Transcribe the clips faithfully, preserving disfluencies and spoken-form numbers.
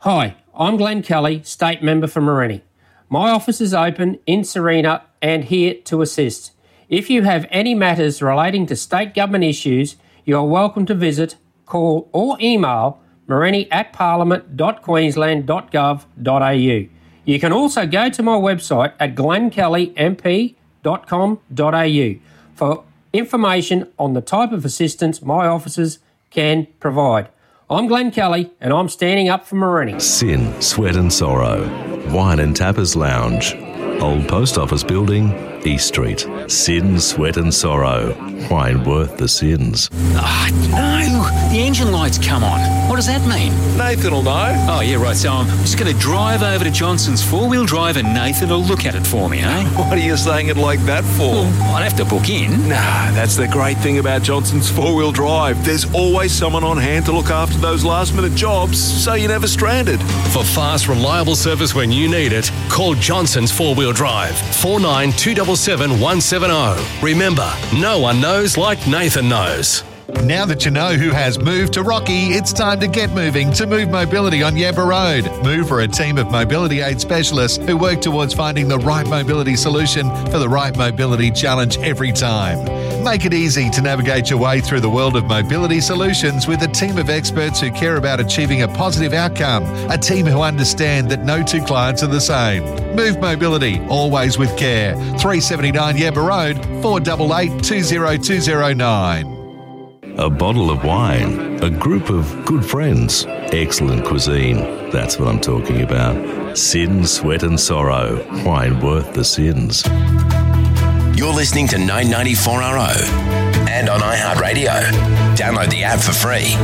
Hi, I'm Glenn Kelly, State Member for Morenni. My office is open in Serena and here to assist. If you have any matters relating to state government issues, you are welcome to visit, call or email morenni at parliament dot queensland dot gov dot a u. You can also go to my website at glenn kelly m p dot com dot a u for information on the type of assistance my offices can provide. I'm Glenn Kelly and I'm standing up for Morenni. Sin, Sweat and Sorrow. Wine and Tappers Lounge. Old Post Office Building, East Street. Sin, Sweat and Sorrow. Wine worth the sins. Ah, no. The engine light's come on. What does that mean? Nathan will know. Oh, yeah, right. So I'm just going to drive over to Johnson's four-wheel drive and Nathan will look at it for me, eh? What are you saying it like that for? Well, I'd have to book in. Nah, that's the great thing about Johnson's four-wheel drive. There's always someone on hand to look after those last-minute jobs, so you're never stranded. For fast, reliable service when you need it, call Johnson's four-wheel drive, four nine two seven seven one seven zero. Remember, no one knows like Nathan knows. Now that you know who has moved to Rocky, it's time to get moving to Move Mobility on Yabba Road. Move are a team of mobility aid specialists who work towards finding the right mobility solution for the right mobility challenge every time. Make it easy to navigate your way through the world of mobility solutions with a team of experts who care about achieving a positive outcome, a team who understand that no two clients are the same. Move Mobility, always with care. three seventy-nine Yabba Road, four eight eight, two zero two zero nine. A bottle of wine, a group of good friends, excellent cuisine. That's what I'm talking about. Sin, Sweat and Sorrow. Wine worth the sins. You're listening to nine ninety-four R O and on iHeartRadio. Download the app for free.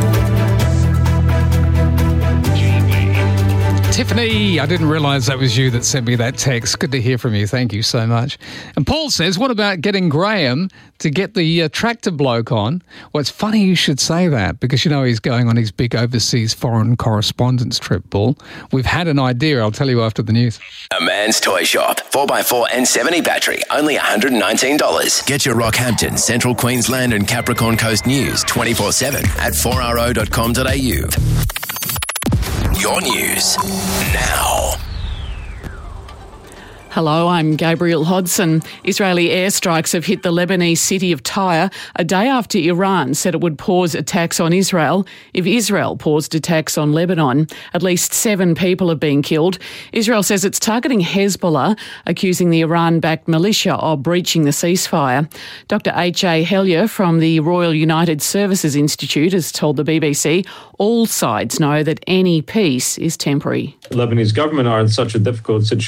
Tiffany, I didn't realise that was you that sent me that text. Good to hear from you. Thank you so much. And Paul says, what about getting Graham to get the uh, tractor bloke on? Well, it's funny you should say that because, you know, he's going on his big overseas foreign correspondence trip, Paul. We've had an idea. I'll tell you after the news. A Man's Toy Shop. four by four and seventy battery. Only one hundred nineteen dollars. Get your Rockhampton, Central Queensland and Capricorn Coast news twenty-four seven at four r o dot com dot a u. Your news now. Hello, I'm Gabrielle Hodson. Israeli airstrikes have hit the Lebanese city of Tyre a day after Iran said it would pause attacks on Israel if Israel paused attacks on Lebanon. At least seven people have been killed. Israel says it's targeting Hezbollah, accusing the Iran-backed militia of breaching the ceasefire. Doctor H A Hellier from the Royal United Services Institute has told the B B C all sides know that any peace is temporary. The Lebanese government are in such a difficult situation